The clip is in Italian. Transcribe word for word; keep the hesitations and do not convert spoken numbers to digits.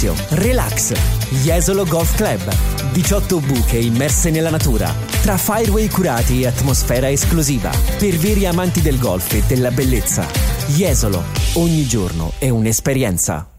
Relax. Jesolo Golf Club. diciotto buche immerse nella natura, tra fireway curati e atmosfera esclusiva, per veri amanti del golf e della bellezza. Jesolo, ogni giorno è un'esperienza.